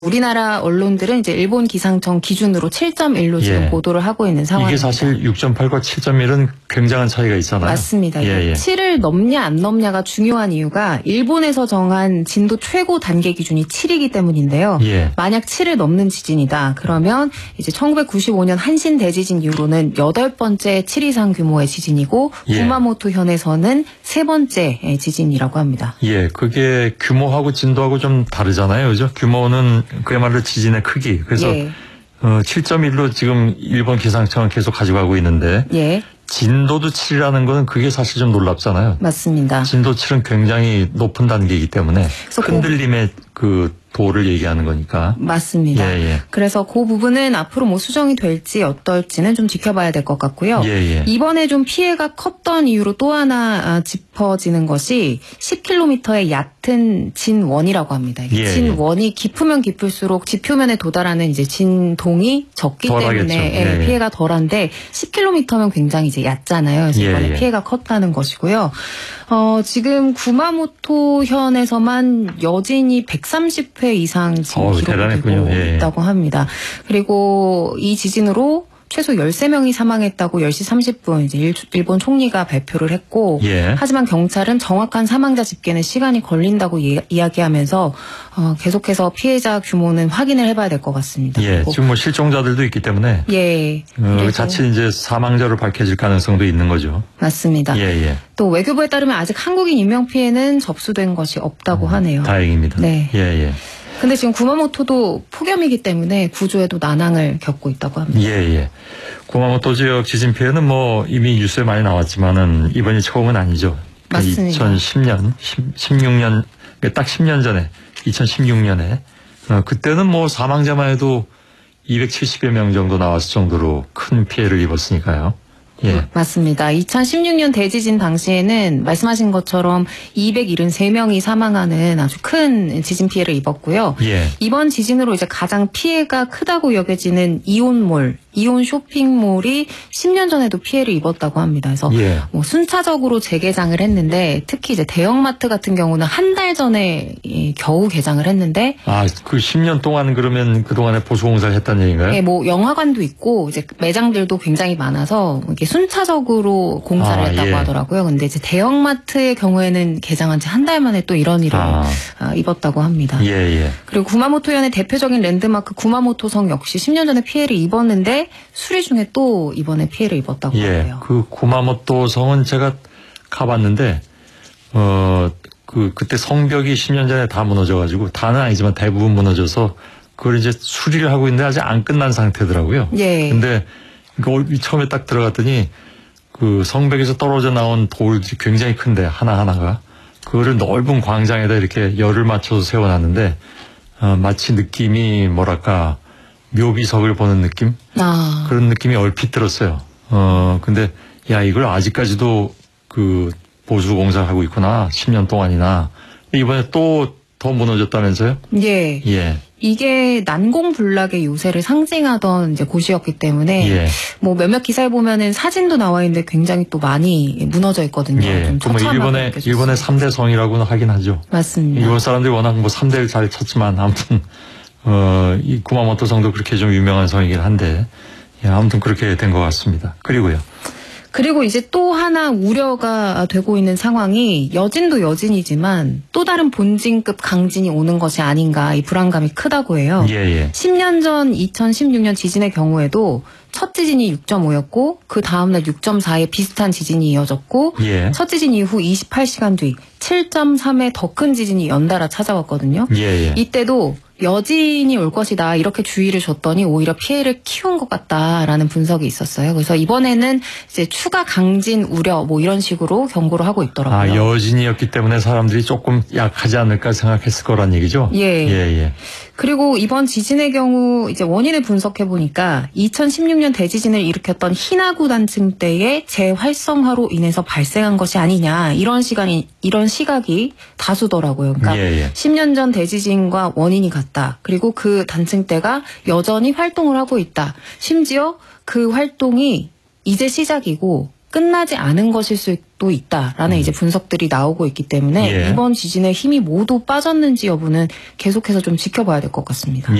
우리나라 언론들은 이제 일본 기상청 기준으로 7.1로 지금 보도를 하고 있는 상황입니다. 이게 사실 6.8과 7.1은 굉장한 차이가 있잖아요. 맞습니다. 7을 넘냐 안 넘냐가 중요한 이유가 일본에서 정한 진도 최고 단계 기준이 7이기 때문인데요. 만약 7을 넘는 지진이다. 그러면 이제 1995년 한신 대지진 이후로는 8번째 7 이상 규모의 지진이고 구마모토 현에서는 3번째 지진이라고 합니다. 그게 규모하고 진도하고 좀 다르잖아요. 그죠? 규모는 그야말로 지진의 크기. 그래서 7.1로 지금 일본 기상청은 계속 가져가고 있는데 진도도 7이라는 거는 그게 사실 좀 놀랍잖아요. 맞습니다. 진도 7은 굉장히 높은 단계이기 때문에 흔들림의 그 도를 얘기하는 거니까. 맞습니다. 그래서 그 부분은 앞으로 뭐 수정이 될지 어떨지는 좀 지켜봐야 될 것 같고요. 이번에 좀 피해가 컸던 이유로 또 하나 짚어지는 것이 10km의 얕은 진원이라고 합니다. 진원이 깊으면 깊을수록 지표면에 도달하는 이제 진동이 적기 때문에 피해가 덜한데 10km면 굉장히 이제 얕잖아요. 그래서 이번에 피해가 컸다는 것이고요. 지금 구마모토 현에서만 여진이 130회 이상 지금 기록되고 있다고 합니다. 그리고 이 지진으로 최소 13명이 사망했다고 10시 30분 이제 일본 총리가 발표를 했고 하지만 경찰은 정확한 사망자 집계는 시간이 걸린다고 이야기하면서 계속해서 피해자 규모는 확인을 해봐야 될 것 같습니다. 지금 뭐 실종자들도 있기 때문에 자칫 이제 사망자로 밝혀질 가능성도 있는 거죠. 맞습니다. 또 외교부에 따르면 아직 한국인 인명피해는 접수된 것이 없다고 하네요. 다행입니다. 근데 지금 구마모토도 폭염이기 때문에 구조에도 난항을 겪고 있다고 합니다. 구마모토 지역 지진 피해는 뭐 이미 뉴스에 많이 나왔지만은 이번이 처음은 아니죠. 맞습니다. 2010년, 16년, 딱 10년 전에 2016년에 그때는 뭐 사망자만 해도 270여 명 정도 나왔을 정도로 큰 피해를 입었으니까요. 맞습니다. 2016년 대지진 당시에는 말씀하신 것처럼 273명이 사망하는 아주 큰 지진 피해를 입었고요. 이번 지진으로 이제 가장 피해가 크다고 여겨지는 이온몰, 이온 쇼핑몰이 10년 전에도 피해를 입었다고 합니다. 그래서 뭐 순차적으로 재개장을 했는데 특히 이제 대형마트 같은 경우는 한 달 전에 겨우 개장을 했는데 그 10년 동안 그러면 그동안에 보수공사를 했다는 얘기인가요? 뭐 영화관도 있고 이제 매장들도 굉장히 많아서 이게 순차적으로 공사를 했다고 하더라고요. 근데 이제 대형마트의 경우에는 개장한 지 한 달 만에 또 이런 일을 입었다고 합니다. 그리고 구마모토현의 대표적인 랜드마크 구마모토성 역시 10년 전에 피해를 입었는데 수리 중에 또 이번에 피해를 입었다고 하고요. 그 구마모토 성은 제가 가봤는데 그때 성벽이 10년 전에 다 무너져가지고 다는 아니지만 대부분 무너져서 그걸 이제 수리를 하고 있는데 아직 안 끝난 상태더라고요. 근데 처음에 딱 들어갔더니 그 성벽에서 떨어져 나온 돌들이 굉장히 큰데 하나하나가 그거를 넓은 광장에다 이렇게 열을 맞춰서 세워놨는데 마치 느낌이 뭐랄까 묘비석을 보는 느낌? 그런 느낌이 얼핏 들었어요. 근데 이걸 아직까지도 그 보수 공사를 하고 있구나. 10년 동안이나. 이번에 또 더 무너졌다면서요? 이게 난공불락의 요새를 상징하던 이제 곳이었기 때문에 뭐 몇몇 기사에 보면은 사진도 나와 있는데 굉장히 또 많이 무너져 있거든요. 좀 일본의 3대 성이라고는 하긴 하죠. 맞습니다. 일본 사람들이 워낙 뭐 3대를 잘 쳤지만 아무튼 이 구마모토 성도 그렇게 좀 유명한 성이긴 한데 아무튼 그렇게 된 것 같습니다. 그리고 이제 또 하나 우려가 되고 있는 상황이 여진도 여진이지만 또 다른 본진급 강진이 오는 것이 아닌가 이 불안감이 크다고 해요. 10년 전 2016년 지진의 경우에도 첫 지진이 6.5였고 그 다음날 6.4의 비슷한 지진이 이어졌고 첫 지진 이후 28시간 뒤 7.3의 더 큰 지진이 연달아 찾아왔거든요. 이때도 여진이 올 것이다 이렇게 주의를 줬더니 오히려 피해를 키운 것 같다라는 분석이 있었어요. 그래서 이번에는 이제 추가 강진 우려 뭐 이런 식으로 경고를 하고 있더라고요. 여진이었기 때문에 사람들이 조금 약하지 않을까 생각했을 거란 얘기죠? 그리고 이번 지진의 경우 이제 원인을 분석해 보니까 2016년 대지진을 일으켰던 히나구 단층 때의 재활성화로 인해서 발생한 것이 아니냐 이런 시각이 다수더라고요. 그러니까 10년 전 대지진과 원인이 같다. 그리고 그 단층 때가 여전히 활동을 하고 있다. 심지어 그 활동이 이제 시작이고 끝나지 않은 것일 수도 있다라는 이제 분석들이 나오고 있기 때문에 이번 지진에 힘이 모두 빠졌는지 여부는 계속해서 좀 지켜봐야 될 것 같습니다.